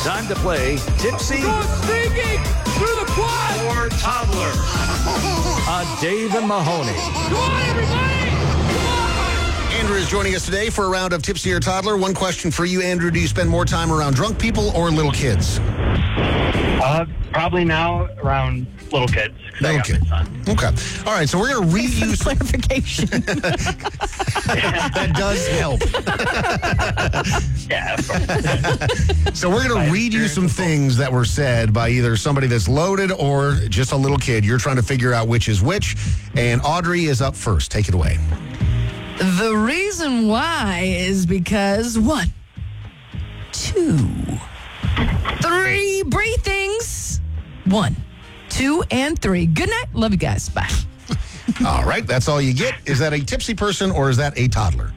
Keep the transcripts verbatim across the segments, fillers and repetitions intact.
Time to play Tipsy Go sneaking through the quad. or Toddler. On Dave and Mahoney. Come on, everybody. Come on. Andrew is joining us today for a round of Tipsy or Toddler. One question for you, Andrew. Do you spend more time around drunk people or little kids? Uh, probably now around little kids. 'Cause I Little got kid. my son. Okay. All right, so we're going to read For you the some... clarification. That does help. Yeah, of course. So we're going to read you some things that were said by either somebody that's loaded or just a little kid. You're trying to figure out which is which. And Audrey is up first. Take it away. The reason why is because one, two, three, breathe things. One, two, and three. Good night. Love you guys. Bye. All right, that's all you get. Is that a tipsy person or is that a toddler?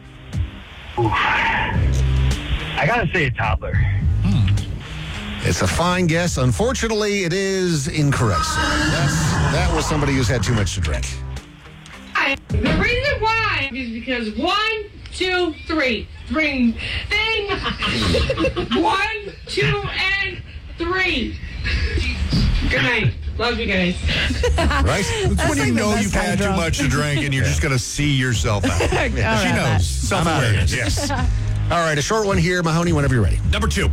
I gotta say a toddler. It's a fine guess. Unfortunately, it is incorrect, sir. That's, that was somebody who's had too much to drink. I, the reason why is because one, two, three. Ring, thing. One, two, and three. Good night. Love you guys. Right? It's when like you the know best you've kind had of too drunk. much to drink and you're just going to see yourself out. All She right, knows. Self-awareness. Yes. All right, a short one here. Mahoney, whenever you're ready. Number two.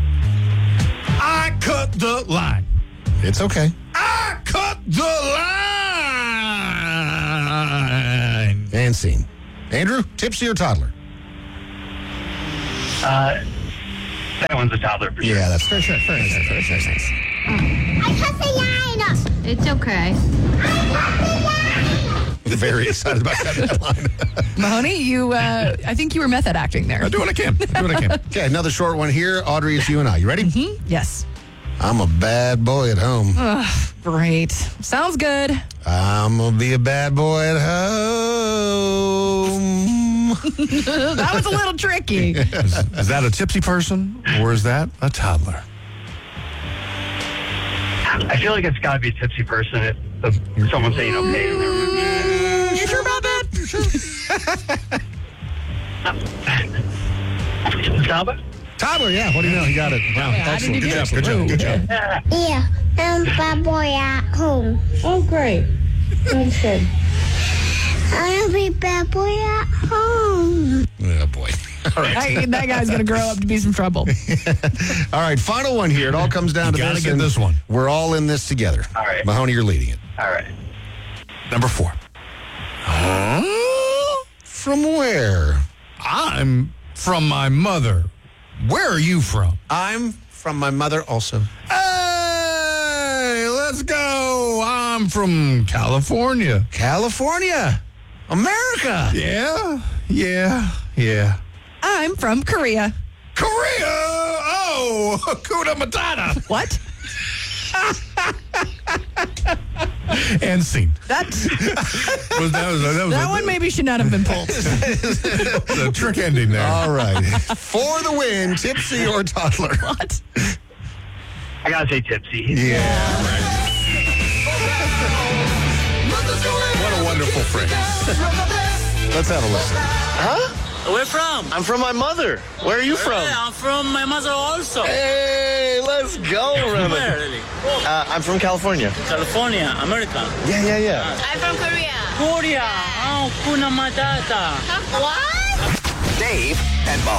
I cut the line. It's okay. I cut the line. And scene. Andrew, tipsy or toddler? Uh, that one's a toddler for sure. Yeah, that's fair. Sure, fair, fair, fair, fair, fair. It's okay. Very excited about that line. Mahoney, you, uh, I think you were method acting there. I do what I can. I do what I can. Okay, another short one here. Audrey, it's you and I. You ready? Hmm? Yes. I'm a bad boy at home. Ugh, great. Sounds good. I'm going to be a bad boy at home. That was a little tricky. Is, is that a tipsy person or is that a toddler? I feel like it's gotta be a tipsy person if, if someone's saying okay. And they're- You sure about that? Toddler? Toddler, yeah. What do you know? You got it. Wow, How did you excellent. do Good job. it? Good job. Good job. Yeah, I'm bad boy at home. Oh, great. That's good. I'm a bad boy at home. Oh, boy. All right. That, that guy's going to grow up to be some trouble. All right, final one here. It all comes down You to gotta this. get and this one. We're all in this together. All right. Mahoney, you're leading it. All right. Number four. From where? I'm from my mother. Where are you from? I'm from my mother also. Hey, let's go. I'm from California. California. America. Yeah, yeah, yeah. I'm from Korea. Korea! Oh, Hakuna Matata. What? And scene. That, Was that was, that was that a, one maybe should not have been pulled. a trick ending there. All right. For the win, tipsy or toddler? What? I gotta say tipsy. Yeah. What a wonderful phrase. Let's have a listen. Where from? I'm from my mother. Where are you from? Yeah, I'm from my mother also. Hey, let's go, Where, Remy. really? Uh, I'm from California. California, America. Yeah, yeah, yeah. I'm from Korea. Korea. Oh, Kuna Matata. What? Dave and Mahoney.